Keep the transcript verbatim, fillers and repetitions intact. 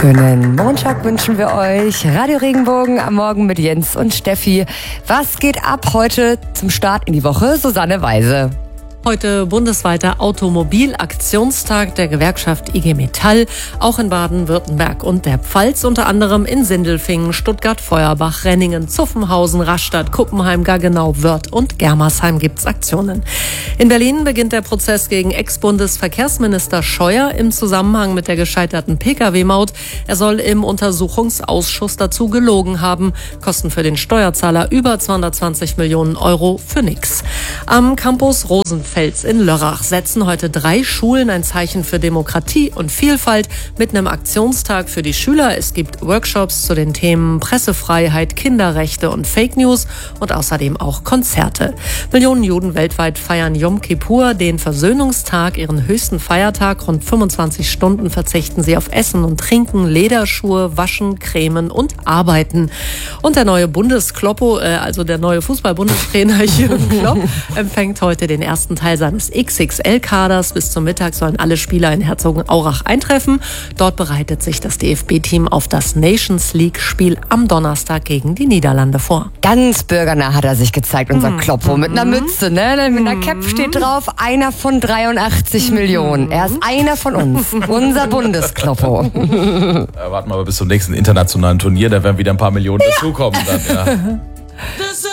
Schönen Montag wünschen wir euch. Radio Regenbogen am Morgen mit Jens und Steffi. Was geht ab heute zum Start in die Woche? Susanne Weise. Heute bundesweiter Automobilaktionstag der Gewerkschaft I G Metall, auch in Baden-Württemberg und der Pfalz, unter anderem in Sindelfingen, Stuttgart, Feuerbach, Renningen, Zuffenhausen, Rastatt, Kuppenheim, Gaggenau, Wörth und Germersheim gibt's Aktionen. In Berlin beginnt der Prozess gegen Ex-Bundesverkehrsminister Scheuer im Zusammenhang mit der gescheiterten Pkw-Maut. Er soll im Untersuchungsausschuss dazu gelogen haben. Kosten für den Steuerzahler über zweihundertzwanzig Millionen Euro für nix. Am Campus Rosenfels in Lörrach setzen heute drei Schulen ein Zeichen für Demokratie und Vielfalt mit einem Aktionstag für die Schüler. Es gibt Workshops zu den Themen Pressefreiheit, Kinderrechte und Fake News und außerdem auch Konzerte. Millionen Juden weltweit feiern Yom Kippur, den Versöhnungstag, ihren höchsten Feiertag. Rund fünfundzwanzig Stunden verzichten sie auf Essen und Trinken, Lederschuhe, Waschen, Cremen und Arbeiten. Und der neue Bundeskloppo, äh, also der neue Fußball-Bundestrainer Jürgen Klopp, empfängt heute den ersten Teil seines X X L-Kaders. Bis zum Mittag sollen alle Spieler in Herzogenaurach eintreffen. Dort bereitet sich das D F B-Team auf das Nations League-Spiel am Donnerstag gegen die Niederlande vor. Ganz bürgernah hat er sich gezeigt, unser Kloppo, mit einer Mütze, ne? Mit einer Cap steht drauf, einer von dreiundachtzig Millionen. Er ist einer von uns, unser Bundeskloppo. Ja, warten wir aber bis zum nächsten internationalen Turnier, da werden wieder ein paar Millionen ja. dazukommen. Dann, ja.